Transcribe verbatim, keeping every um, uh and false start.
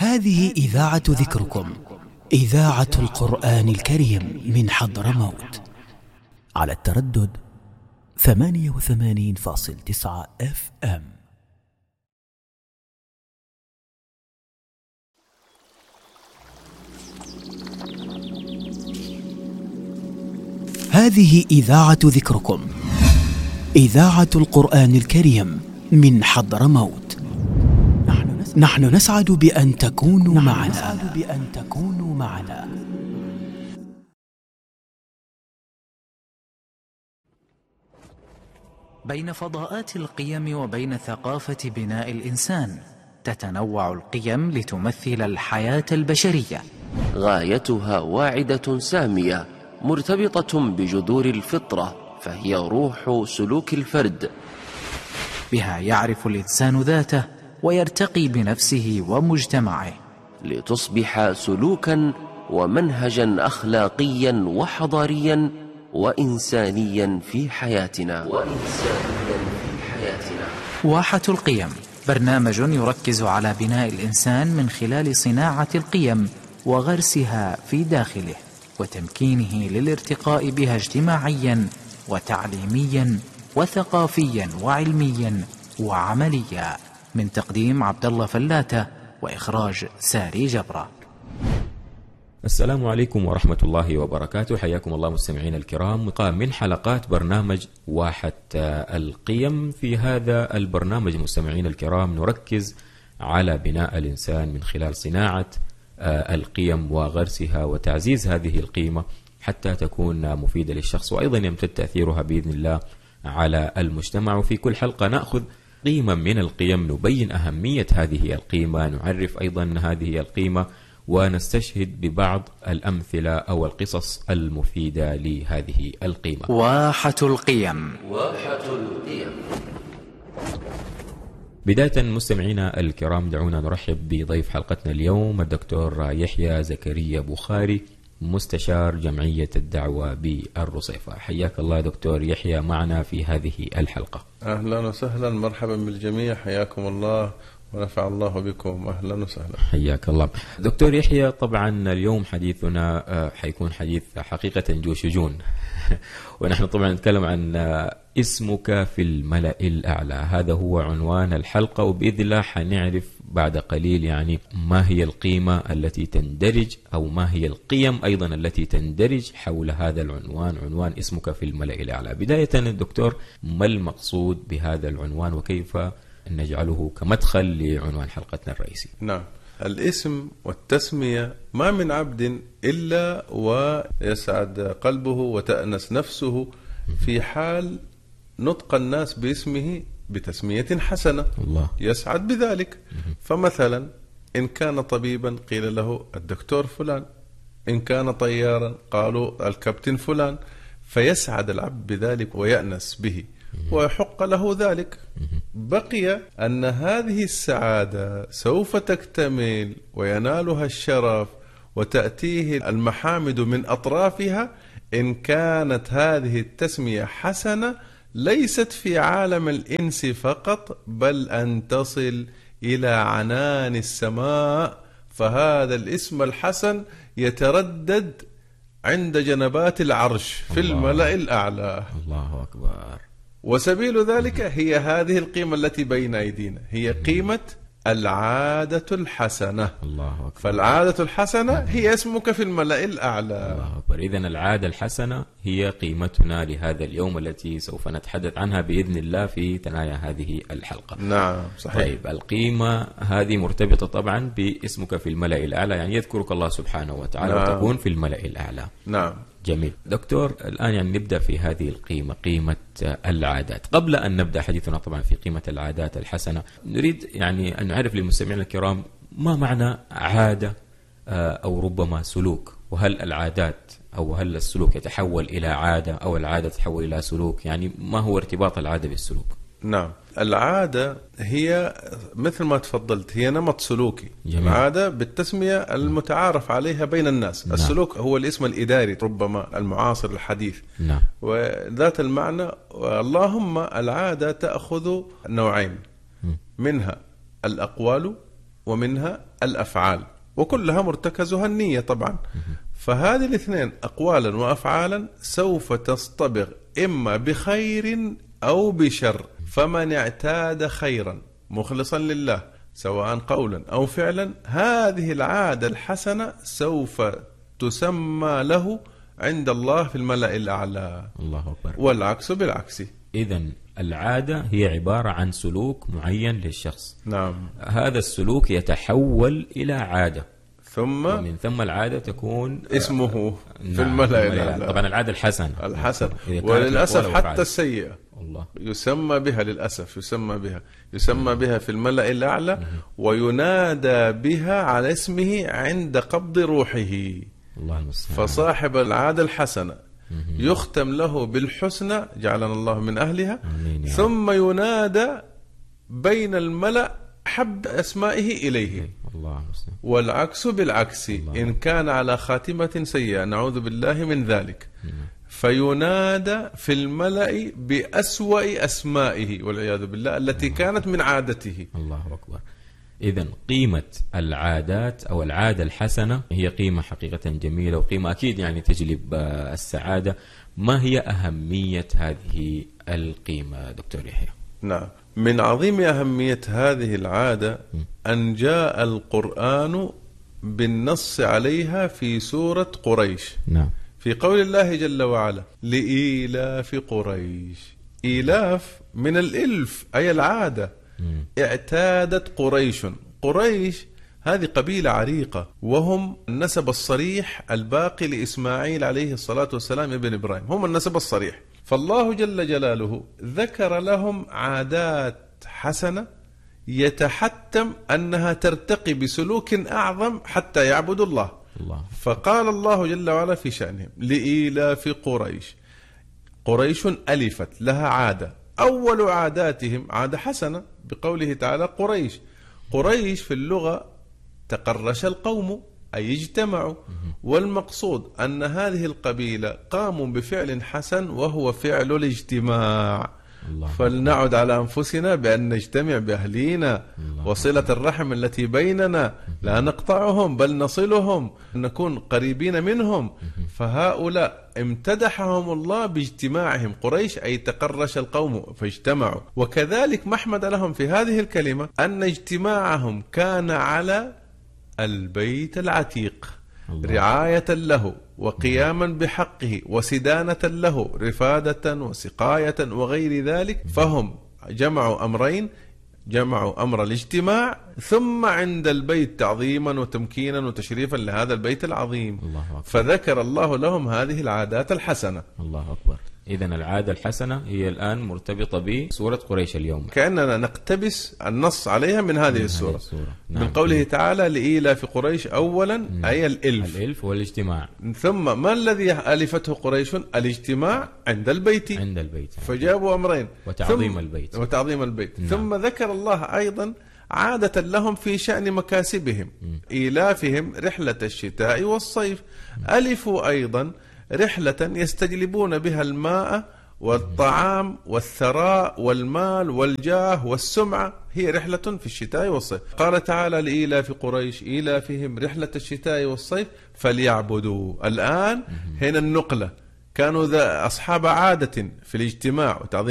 هذه إذاعة ذكركم، إذاعة القرآن الكريم من حضرموت، على التردد ثمانية وثمانين فاصل تسعة اف ام. هذه إذاعة ذكركم، إذاعة القرآن الكريم من حضرموت. نحن نسعد بأن تكونوا معنا. نسعد بأن تكونوا معنا. بين فضاءات القيم وبين ثقافة بناء الإنسان تتنوع القيم لتمثل الحياة البشرية. غايتها واعدة سامية مرتبطة بجذور الفطرة، فهي روح سلوك الفرد. بها يعرف الإنسان ذاته ويرتقي بنفسه ومجتمعه، لتصبح سلوكا ومنهجا أخلاقيا وحضاريا وإنسانيا في حياتنا وإنسانيا في حياتنا. واحة القيم برنامج يركز على بناء الإنسان من خلال صناعة القيم وغرسها في داخله وتمكينه للارتقاء بها اجتماعيا وتعليميا وثقافيا وعلميا وعمليا. من تقديم عبد الله فلاتة وإخراج ساري جبرة. السلام عليكم ورحمة الله وبركاته، حياكم الله مستمعين الكرام. قام من حلقات برنامج واحة القيم. في هذا البرنامج مستمعين الكرام نركز على بناء الإنسان من خلال صناعة القيم وغرسها وتعزيز هذه القيمة حتى تكون مفيدة للشخص، وأيضا يمتد تأثيرها بإذن الله على المجتمع. وفي كل حلقة نأخذ قيمة من القيم، نبين أهمية هذه القيمة، نعرف أيضا هذه القيمة، ونستشهد ببعض الأمثلة أو القصص المفيدة لهذه القيمة. واحة القيم. واحة القيم. بداية مستمعينا الكرام دعونا نرحب بضيف حلقتنا اليوم الدكتور يحيى زكريا بخاري، مستشار جمعية الدعوة بالرصيفة. حياك الله دكتور يحيى معنا في هذه الحلقة. أهلا وسهلا، مرحبا بالجميع، حياكم الله ونفع الله بكم، أهلا وسهلا. حياك الله دكتور يحيى. طبعا اليوم حديثنا حيكون حديث حقيقة جو شجون ونحن طبعا نتكلم عن اسمك في الملأ الأعلى، هذا هو عنوان الحلقة، وبإذن الله حنعرف بعد قليل يعني ما هي القيمة التي تندرج أو ما هي القيم أيضا التي تندرج حول هذا العنوان، عنوان اسمك في الملأ الأعلى. بداية الدكتور، ما المقصود بهذا العنوان وكيف نجعله كمدخل لعنوان حلقتنا الرئيسي؟ نعم، الاسم والتسمية ما من عبد إلا ويسعد قلبه وتأنس نفسه في حال نطق الناس باسمه بتسمية حسنة. الله. يسعد بذلك. فمثلا إن كان طبيبا قيل له الدكتور فلان، إن كان طيارا قالوا الكابتن فلان، فيسعد العبد بذلك ويأنس به ويحق له ذلك. بقي أن هذه السعادة سوف تكتمل وينالها الشرف وتأتيه المحامد من أطرافها إن كانت هذه التسمية حسنة، ليست في عالم الإنس فقط، بل أن تصل إلى عنان السماء، فهذا الاسم الحسن يتردد عند جنبات العرش في الملأ الأعلى. الله أكبر. وسبيل ذلك هي هذه القيمة التي بين أيدينا، هي قيمة العادة الحسنة. الله أكبر. فالعادة الحسنة هي اسمك في الملأ الأعلى. الله أكبر. إذن العادة الحسنة هي قيمتنا لهذا اليوم التي سوف نتحدث عنها بإذن الله في ثنايا هذه الحلقة. نعم صحيح. طيب، القيمة هذه مرتبطة طبعا باسمك في الملأ الأعلى، يعني يذكرك الله سبحانه وتعالى. نعم. وتكون في الملأ الأعلى. نعم. جميل دكتور. الآن يعني نبدأ في هذه القيمة، قيمة العادات. قبل أن نبدأ حديثنا طبعا في قيمة العادات الحسنة، نريد يعني أن نعرف للمستمعين الكرام ما معنى عادة أو ربما سلوك، وهل العادات أو هل السلوك يتحول إلى عادة أو العادة تتحول إلى سلوك؟ يعني ما هو ارتباط العادة بالسلوك؟ نعم، العادة هي مثل ما تفضلت هي نمط سلوكي. جميل. عادة بالتسمية المتعارف عليها بين الناس. نعم. السلوك هو الاسم الإداري ربما المعاصر الحديث. نعم. وذات المعنى. اللهم العادة تأخذ نوعين، منها الأقوال ومنها الأفعال، وكلها مرتكزها النية طبعا. فهذه الاثنين أقوالا وأفعالا سوف تصطبغ إما بخير أو بشر. فمن اعتاد خيرا مخلصا لله سواء قولا أو فعلا، هذه العادة الحسنة سوف تسمى له عند الله في الملأ الأعلى. الله أكبر. والعكس بالعكس. إذن العادة هي عبارة عن سلوك معين للشخص. نعم. هذا السلوك يتحول إلى عادة، ثم ومن ثم العادة تكون اسمه نعم في الملأ الأعلى. طبعا العادة الحسنة الحسن، وللأسف حتى السيئة الله يسمى بها، للأسف يسمى بها يسمى بها في الملأ الأعلى، وينادى بها على اسمه عند قبض روحه. الله المستعان. فصاحب العادة الحسنة يختم له بالحسنى، جعلنا الله من أهلها، ثم ينادى بين الملأ حب أسمائه إليه. الله المستعان. والعكس بالعكس، إن كان على خاتمة سيئة نعوذ بالله من ذلك، فينادى في الملأ بأسوأ أسمائه والعياذ بالله التي كانت من عادته. الله أكبر. إذن قيمة العادات أو العادة الحسنة هي قيمة حقيقة جميلة، وقيمة أكيد يعني تجلب السعادة. ما هي أهمية هذه القيمة دكتور يحيى؟ نعم، من عظيم أهمية هذه العادة أن جاء القرآن بالنص عليها في سورة قريش. نعم. في قول الله جل وعلا: لإيلاف قريش. إيلاف من الإلف أي العادة. اعتادت قريش. قريش هذه قبيلة عريقة، وهم النسب الصريح الباقي لإسماعيل عليه الصلاة والسلام ابن إبراهيم، هم النسب الصريح. فالله جل جلاله ذكر لهم عادات حسنة يتحتم أنها ترتقي بسلوك أعظم حتى يعبدوا الله. الله. فقال الله جل وعلا في شأنهم: لإيلاف قريش. قريش ألفت لها عادة، أول عاداتهم عادة حسنة بقوله تعالى قريش. قريش في اللغة تقرش القوم أي اجتمعوا، والمقصود أن هذه القبيلة قاموا بفعل حسن وهو فعل الاجتماع. فلنعد على أنفسنا بأن نجتمع بأهلينا، وصلة الرحم التي بيننا لا نقطعهم بل نصلهم، نكون قريبين منهم. فهؤلاء امتدحهم الله باجتماعهم. قريش أي تقرش القوم فاجتمعوا. وكذلك محمد لهم في هذه الكلمة أن اجتماعهم كان على البيت العتيق، رعاية له وقياما بحقه وسدانة له، رفادة وسقاية وغير ذلك. فهم جمعوا أمرين: جمعوا أمر الاجتماع، ثم عند البيت تعظيما وتمكينا وتشريفا لهذا البيت العظيم. الله أكبر. فذكر الله لهم هذه العادات الحسنة. الله أكبر. إذن العادة الحسنة هي الآن مرتبطة بسورة قريش اليوم، كأننا نقتبس النص عليها من هذه من السورة, هذه السورة. نعم. من قوله تعالى: لإيلاف قريش أولا. نعم. أي الإلف. الإلف والاجتماع. ثم ما الذي ألفته قريش؟ الاجتماع عند البيت. عند البيت. فجابوا أمرين: وتعظيم البيت. وتعظيم البيت. نعم. ثم ذكر الله أيضا عادة لهم في شأن مكاسبهم. م. إيلافهم رحلة الشتاء والصيف. ألفوا أيضا رحلة يستجلبون بها الماء والطعام والثراء والمال والجاه والسمعة، هي رحلة في الشتاء والصيف. قال تعالى: لإيلاف قريش إيلافهم رحلة الشتاء والصيف فليعبدوا. الآن هنا النقلة، كانوا ذا أصحاب عادة في الاجتماع وتعظيم